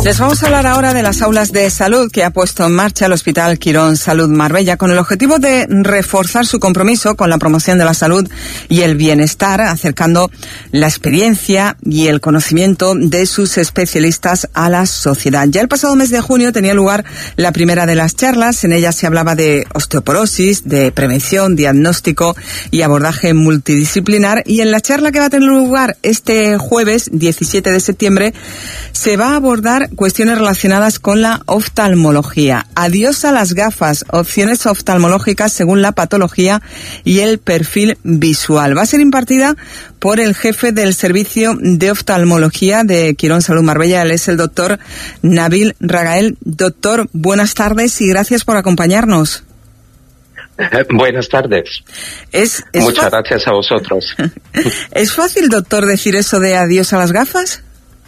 Les vamos a hablar ahora de las aulas de salud que ha puesto en marcha el Hospital Quirón Salud Marbella con el objetivo de reforzar su compromiso con la promoción de la salud y el bienestar, acercando la experiencia y el conocimiento de sus especialistas a la sociedad. Ya el pasado mes de junio tenía lugar la primera de las charlas. En ella se hablaba de osteoporosis, de prevención, diagnóstico y abordaje multidisciplinar. Y en la charla que va a tener lugar este jueves 17 de septiembre se va a abordar cuestiones relacionadas con la oftalmología. Adiós a las gafas, opciones oftalmológicas según la patología y el perfil visual. Va a ser impartida por el jefe del servicio de oftalmología de Quirón Salud Marbella. Él es el doctor Nabil Ragael. Doctor, buenas tardes y gracias por acompañarnos. Buenas tardes. Muchas gracias a vosotros. ¿Es fácil, doctor, decir eso de adiós a las gafas?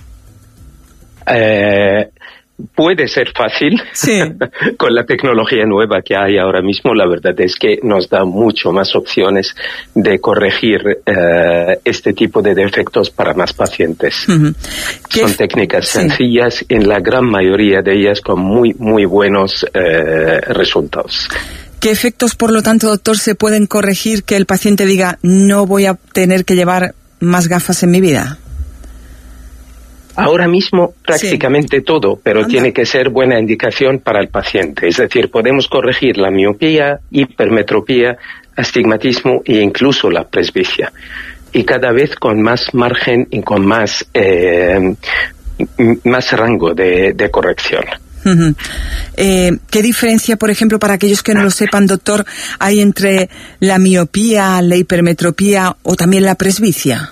Puede ser fácil. Sí. Con la tecnología nueva que hay ahora mismo, la verdad es que nos da mucho más opciones de corregir este tipo de defectos para más pacientes. Uh-huh. Son técnicas sencillas, en la gran mayoría de ellas con muy, muy buenos resultados. ¿Qué efectos, por lo tanto, doctor, se pueden corregir que el paciente diga no voy a tener que llevar más gafas en mi vida? Ahora mismo prácticamente todo, pero tiene que ser buena indicación para el paciente. Es decir, podemos corregir la miopía, hipermetropía, astigmatismo e incluso la presbicia. Y cada vez con más margen y con más rango de corrección. Uh-huh. ¿Qué diferencia, por ejemplo, para aquellos que no lo sepan, doctor, hay entre la miopía, la hipermetropía o también la presbicia?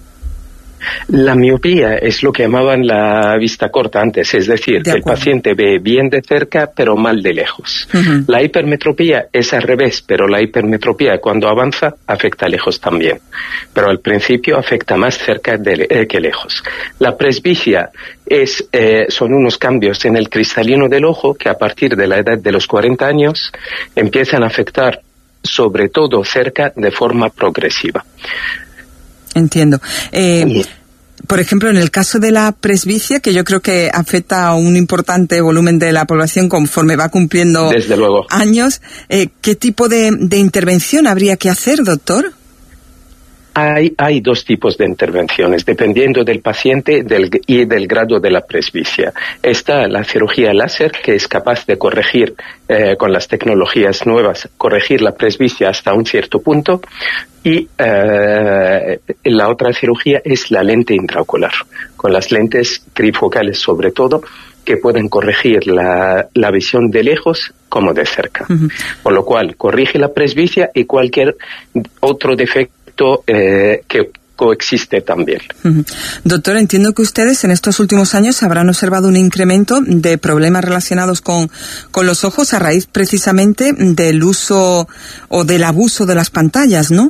La miopía es lo que llamaban la vista corta antes, es decir, que el paciente ve bien de cerca pero mal de lejos. Uh-huh. La hipermetropía es al revés, pero la hipermetropía cuando avanza afecta lejos también, pero al principio afecta más cerca que lejos. La presbicia son unos cambios en el cristalino del ojo que a partir de la edad de los 40 años empiezan a afectar sobre todo cerca de forma progresiva. Entiendo. Por ejemplo, en el caso de la presbicia, que yo creo que afecta a un importante volumen de la población conforme va cumpliendo Desde luego. años, ¿qué tipo de intervención habría que hacer, doctor? Hay dos tipos de intervenciones, dependiendo del paciente y del grado de la presbicia. Está la cirugía láser, que es capaz de corregir, con las tecnologías nuevas, corregir la presbicia hasta un cierto punto. Y la otra cirugía es la lente intraocular, con las lentes trifocales sobre todo, que pueden corregir la visión de lejos como de cerca. Uh-huh. Por lo cual, corrige la presbicia y cualquier otro defecto que coexiste también. Uh-huh. Doctor, entiendo que ustedes en estos últimos años habrán observado un incremento de problemas relacionados con los ojos a raíz precisamente del uso o del abuso de las pantallas, ¿no?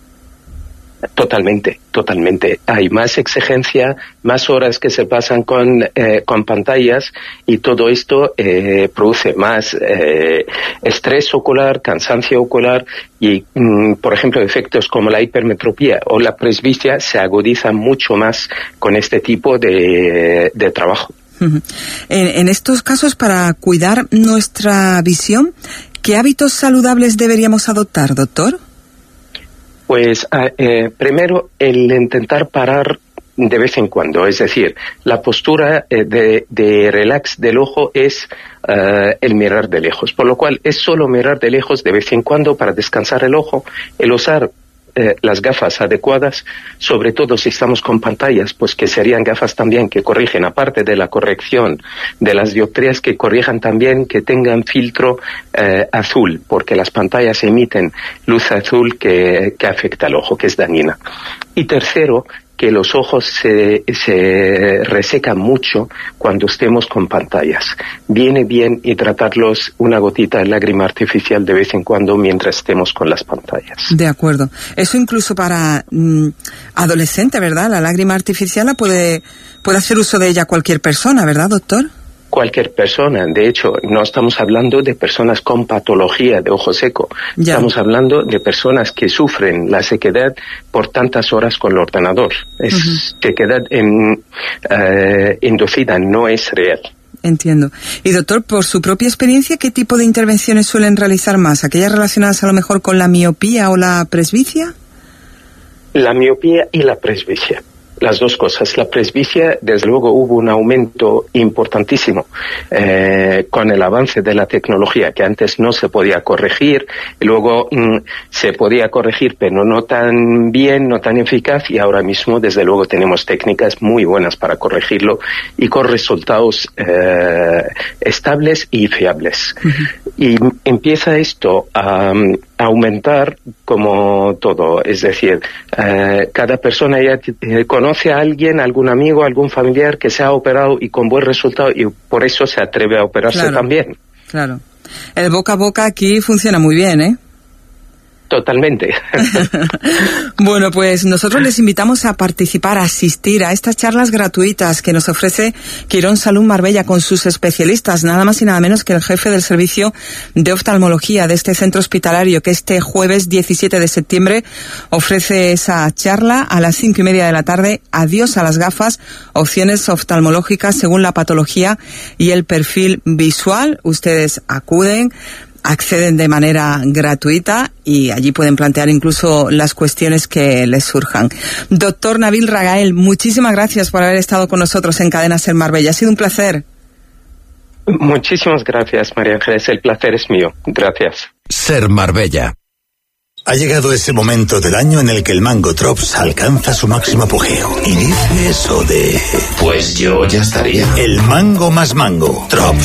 Totalmente. Hay más exigencia, más horas que se pasan con pantallas y todo esto produce más estrés ocular, cansancio ocular y, por ejemplo, efectos como la hipermetropía o la presbicia se agudizan mucho más con este tipo de trabajo. Uh-huh. En estos casos, para cuidar nuestra visión, ¿qué hábitos saludables deberíamos adoptar, doctor? Pues primero el intentar parar de vez en cuando, es decir, la postura de relax del ojo es el mirar de lejos, por lo cual es solo mirar de lejos de vez en cuando para descansar el ojo, el usar las gafas adecuadas, sobre todo si estamos con pantallas, pues que serían gafas también que corrigen, aparte de la corrección de las dioptrías, que corrijan también que tengan filtro azul, porque las pantallas emiten luz azul que afecta al ojo, que es dañina. Y tercero, que los ojos se resecan mucho cuando estemos con pantallas. Viene bien y tratarlos una gotita de lágrima artificial de vez en cuando mientras estemos con las pantallas. De acuerdo. Eso incluso para adolescente, ¿verdad? La lágrima artificial puede hacer uso de ella cualquier persona, ¿verdad, doctor? cualquier persona. De hecho, no estamos hablando de personas con patología de ojo seco. Ya. Estamos hablando de personas que sufren la sequedad por tantas horas con el ordenador. Es sequedad inducida, no es real. Entiendo. Y doctor, por su propia experiencia, ¿qué tipo de intervenciones suelen realizar más? ¿Aquellas relacionadas a lo mejor con la miopía o la presbicia? La miopía y la presbicia. Las dos cosas. La presbicia, desde luego, hubo un aumento importantísimo con el avance de la tecnología, que antes no se podía corregir, y luego se podía corregir, pero no tan bien, no tan eficaz, y ahora mismo, desde luego, tenemos técnicas muy buenas para corregirlo y con resultados estables y fiables. Y empieza esto a aumentar como todo, es decir, cada persona ya conoce a alguien, algún amigo, algún familiar que se ha operado y con buen resultado, y por eso se atreve a operarse también. Claro. El boca a boca aquí funciona muy bien, ¿eh? Totalmente. Bueno, pues nosotros les invitamos a participar, a asistir a estas charlas gratuitas que nos ofrece Quirón Salud Marbella con sus especialistas, nada más y nada menos que el jefe del servicio de oftalmología de este centro hospitalario, que este jueves 17 de septiembre ofrece esa charla a las 5:30 de la tarde. Adiós a las gafas, opciones oftalmológicas según la patología y el perfil visual. Ustedes acuden, acceden de manera gratuita y allí pueden plantear incluso las cuestiones que les surjan. Doctor Nabil Ragael, muchísimas gracias por haber estado con nosotros en Cadena Ser Marbella. Ha sido un placer. Muchísimas gracias, María Ángeles. El placer es mío. Gracias. Ser Marbella. Ha llegado ese momento del año en el que el Mango Drops alcanza su máximo apogeo. Y dice eso de... Pues yo ya estaría. El mango más mango. Drops.